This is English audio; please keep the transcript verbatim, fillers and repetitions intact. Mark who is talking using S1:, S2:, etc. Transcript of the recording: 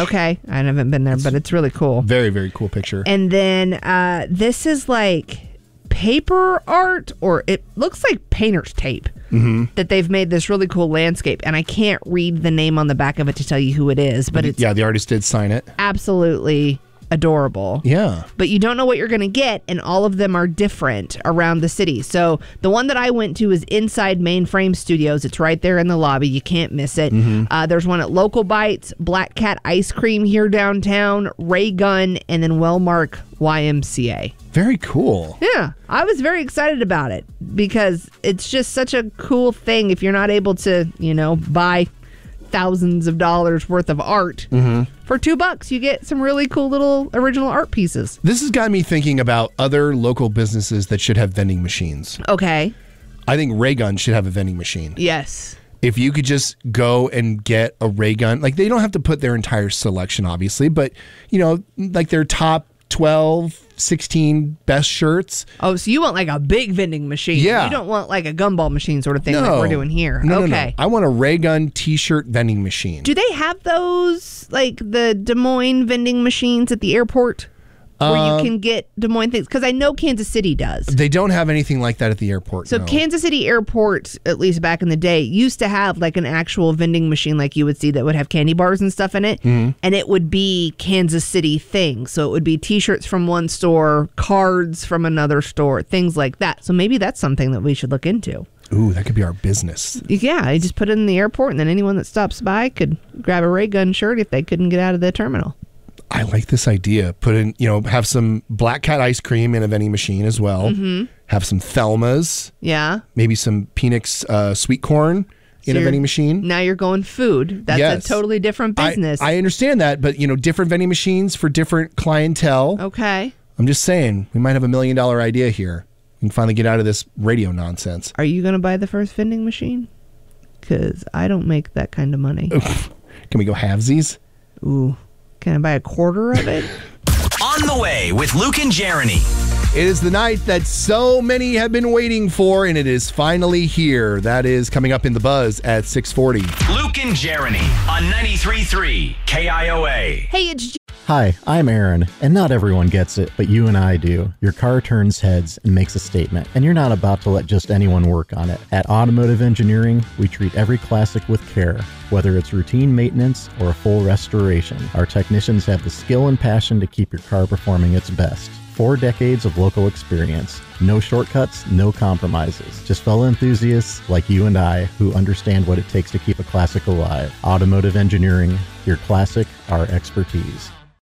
S1: Okay. I haven't been there, it's but it's really cool.
S2: Very, very cool picture.
S1: And then uh, this is like paper art, or it looks like painter's tape. Mm-hmm. That they've made this really cool landscape, and I can't read the name on the back of it to tell you who it is, but it's
S2: yeah, the artist did sign it.
S1: Absolutely adorable.
S2: Yeah.
S1: But you don't know what you're going to get, and all of them are different around the city. So the one that I went to is inside Mainframe Studios. It's right there in the lobby. You can't miss it. Mm-hmm. Uh, there's one at Local Bites, Black Cat Ice Cream here downtown, Ray Gun, and then Wellmark Y M C A.
S2: Very cool.
S1: Yeah, I was very excited about it because it's just such a cool thing if you're not able to, you know, buy thousands of dollars worth of art. Mm-hmm. For two bucks, you get some really cool little original art pieces.
S2: This has got me thinking about other local businesses that should have vending machines.
S1: Okay.
S2: I think Ray Gun should have a vending machine.
S1: Yes.
S2: If you could just go and get a Ray Gun, like they don't have to put their entire selection, obviously, but, you know, like their top twelve, sixteen best shirts.
S1: Oh, so you want like a big vending machine.
S2: Yeah.
S1: You don't want like a gumball machine sort of thing
S2: no.
S1: like we're doing here.
S2: No,
S1: okay.
S2: no, no. I want a Ray Gun t-shirt vending machine.
S1: Do they have those, like the Des Moines vending machines at the airport? Where
S2: Um,
S1: you can get Des Moines things? Because I know Kansas City does.
S2: They don't have anything like that at the airport.
S1: So
S2: no.
S1: Kansas City Airport, at least back in the day, used to have like an actual vending machine like you would see that would have candy bars and stuff in it. Mm-hmm. And it would be Kansas City things. So it would be t-shirts from one store, cards from another store, things like that. So maybe that's something that we should look into.
S2: Ooh, that could be our business.
S1: Yeah, you just put it in the airport and then anyone that stops by could grab a Ray Gun shirt if they couldn't get out of the terminal.
S2: I like this idea. Put in, you know, have some Black Cat ice cream in a vending machine as well. Mm-hmm. Have some Thelma's.
S1: Yeah.
S2: Maybe some Phoenix uh, sweet corn in
S1: So
S2: a vending machine.
S1: Now you're going food. That's
S2: Yes.
S1: a totally different business.
S2: I, I understand that, but, you know, different vending machines for different clientele.
S1: Okay.
S2: I'm just saying, we might have a million dollar idea here. We can finally get out of this radio nonsense.
S1: Are you going to buy the first vending machine? Because I don't make that kind of money.
S2: Can we go halvesies?
S1: Ooh. Can I buy a quarter of it?
S3: On the way with Luke and Jeremy.
S2: It is the night that so many have been waiting for, and it is finally here. That is coming up in the Buzz at six forty.
S3: Luke and Jeremy on ninety-three point three K I O A.
S1: Hey, it's...
S4: Hi, I'm Aaron, and not everyone gets it, but you and I do. Your car turns heads and makes a statement, and you're not about to let just anyone work on it. At Automotive Engineering, we treat every classic with care, whether it's routine maintenance or a full restoration. Our technicians have the skill and passion to keep your car performing its best. Four decades of local experience. No shortcuts, no compromises. Just fellow enthusiasts like you and I who understand what it takes to keep a classic alive. Automotive Engineering, your classic, our expertise.